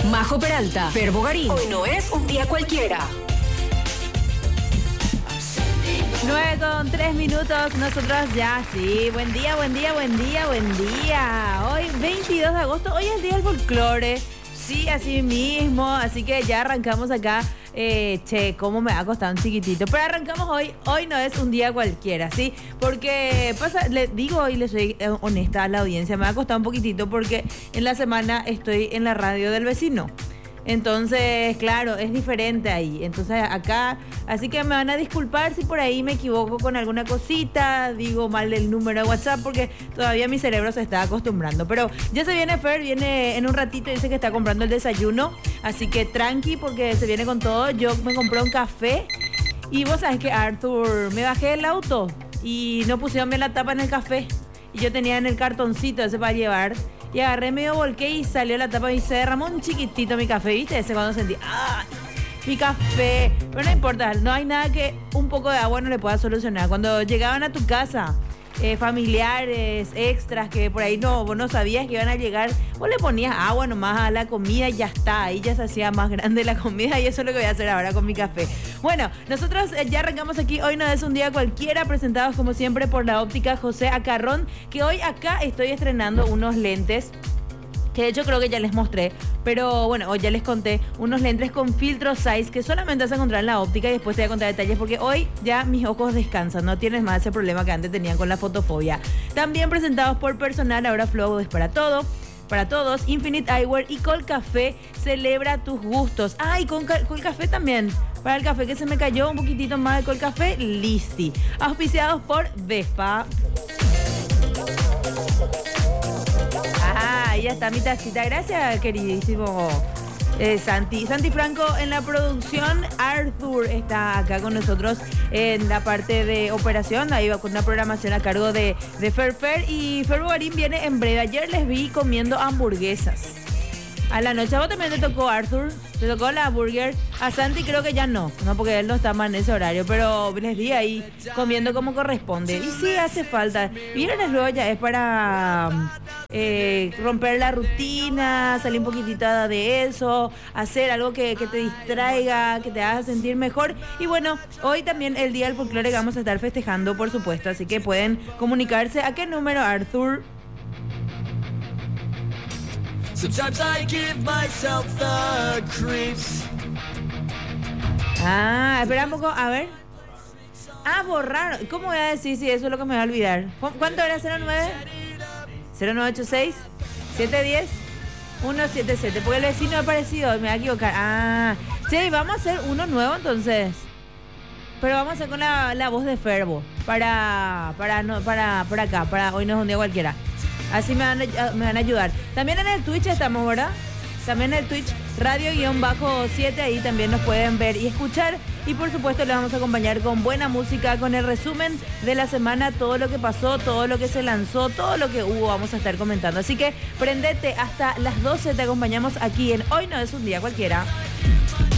Majo Peralta, Fer Bogarín. Hoy no es un día cualquiera. 9:03, nosotros ya, sí, buen día. Hoy 22 de agosto, hoy es el día del folclore, sí, así mismo, así que ya arrancamos acá, cómo me ha costado un chiquitito, pero arrancamos hoy no es un día cualquiera, sí, porque pasa, le digo y le soy honesta a la audiencia, me ha costado un poquitito porque en la semana estoy en la radio del vecino. Entonces, claro, es diferente ahí. Entonces, acá, así que me van a disculpar si por ahí me equivoco con alguna cosita, digo mal el número de WhatsApp, porque todavía mi cerebro se está acostumbrando. Pero ya se viene Fer, viene en un ratito, dice que está comprando el desayuno. Así que tranqui, porque se viene con todo. Yo me compré un café y vos sabés que Arthur, me bajé del auto y no pusieron bien la tapa en el café. Y yo tenía en el cartoncito ese para llevar. Y agarré medio volqué y salió la tapa y se derramó un chiquitito mi café, ¿viste? Ese cuando sentí, ¡ah! Mi café. Pero no importa, no hay nada que un poco de agua no le pueda solucionar. Cuando llegaban a tu casa, familiares, extras, que por ahí vos no sabías que iban a llegar, vos le ponías agua nomás a la comida y ya está. Ahí ya se hacía más grande la comida y eso es lo que voy a hacer ahora con mi café. Bueno, nosotros ya arrancamos aquí. Hoy no es un día cualquiera, presentados como siempre por la óptica José Acarrón, que hoy acá estoy estrenando unos lentes que de hecho creo que ya les mostré, pero bueno, hoy ya les conté, unos lentes con filtro size que solamente vas a encontrar en la óptica y después te voy a contar detalles porque hoy ya mis ojos descansan, no tienes más ese problema que antes tenían con la fotofobia. También presentados por Personal, ahora Flow es para todo. Para todos, Infinite Eyewear y Colcafé celebra tus gustos. Ah, y con Colcafé también. Para el café que se me cayó un poquitito más de Colcafé, listi. Auspiciados por Vespa. Ahí está mi tacita. Gracias, queridísimo Santi. Santi Franco en la producción. Arthur está acá con nosotros en la parte de operación. Ahí va con una programación a cargo de Fer. Y Fer Bogarín viene en breve. Ayer les vi comiendo hamburguesas. A la noche, ¿a vos también te tocó, Arthur? ¿Te tocó la burger? A Santi creo que ya no, porque él no está más en ese horario, pero les vi ahí comiendo como corresponde. Y sí, hace falta. Viernes luego ya es para romper la rutina, salir un poquitito de eso, hacer algo que te distraiga, que te haga sentir mejor. Y bueno, hoy también el Día del Folclore que vamos a estar festejando, por supuesto, así que pueden comunicarse. ¿A qué número, Arthur? Sometimes I give myself the creeps. Espera un poco, a ver. Borrar. ¿Cómo voy a decir si eso es lo que me va a olvidar? ¿Cuánto era? 09 0986 710 177. Porque el vecino ha aparecido, me va a equivocar. Sí, vamos a hacer uno nuevo entonces. Pero vamos a hacer con la voz de Ferbo. Para acá, para hoy no es un día cualquiera. Así me van a ayudar. También en el Twitch estamos, ¿verdad? También en el Twitch, radio-7, ahí también nos pueden ver y escuchar. Y por supuesto les vamos a acompañar con buena música, con el resumen de la semana, todo lo que pasó, todo lo que se lanzó, todo lo que hubo, vamos a estar comentando. Así que prendete, hasta las 12 te acompañamos aquí en Hoy no es un día cualquiera.